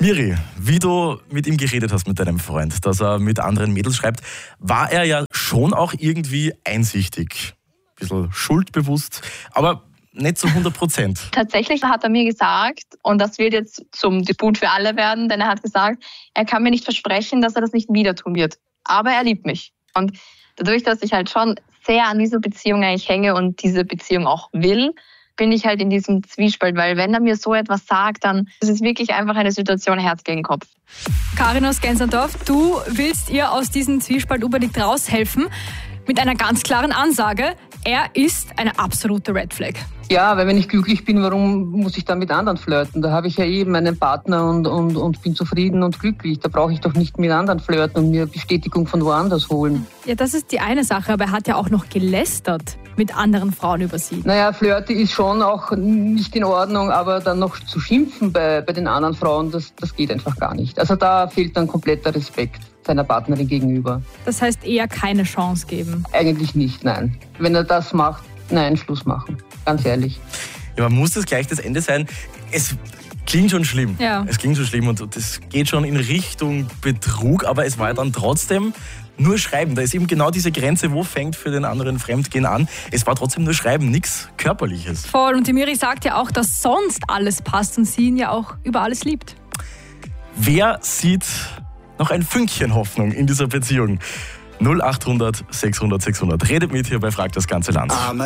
Miri, wie du mit ihm geredet hast, mit deinem Freund, dass er mit anderen Mädels schreibt, war er ja schon auch irgendwie einsichtig. Ein bisschen schuldbewusst, aber nicht zu 100%. Tatsächlich hat er mir gesagt, und das wird jetzt zum Disput für alle werden, denn er hat gesagt, er kann mir nicht versprechen, dass er das nicht wieder tun wird. Aber er liebt mich. Und dadurch, dass ich halt schon sehr an dieser Beziehung eigentlich hänge und diese Beziehung auch will, bin ich halt in diesem Zwiespalt, weil wenn er mir so etwas sagt, dann ist es wirklich einfach eine Situation Herz gegen Kopf. Karin aus Gensendorf, du willst ihr aus diesem Zwiespalt unbedingt raushelfen mit einer ganz klaren Ansage. Er ist eine absolute Red Flag. Ja, weil wenn ich glücklich bin, warum muss ich dann mit anderen flirten? Da habe ich ja eben einen Partner und bin zufrieden und glücklich. Da brauche ich doch nicht mit anderen flirten und mir Bestätigung von woanders holen. Ja, das ist die eine Sache, aber er hat ja auch noch gelästert mit anderen Frauen über sie. Naja, Flirte ist schon auch nicht in Ordnung, aber dann noch zu schimpfen bei den anderen Frauen, das geht einfach gar nicht. Also da fehlt dann kompletter Respekt seiner Partnerin gegenüber. Das heißt eher keine Chance geben? Eigentlich nicht, nein. Wenn er das macht, nein, Schluss machen. Ganz ehrlich. Ja, man muss das gleich das Ende sein. Es klingt schon schlimm. Ja. Es klingt schon schlimm und das geht schon in Richtung Betrug, aber es war ja dann trotzdem nur Schreiben. Da ist eben genau diese Grenze, wo fängt für den anderen Fremdgehen an. Es war trotzdem nur Schreiben, nichts Körperliches. Voll. Und die Miri sagt ja auch, dass sonst alles passt und sie ihn ja auch über alles liebt. Wer sieht noch ein Fünkchen Hoffnung in dieser Beziehung? 0800 600 600. Redet mit hier bei Frag das ganze Land.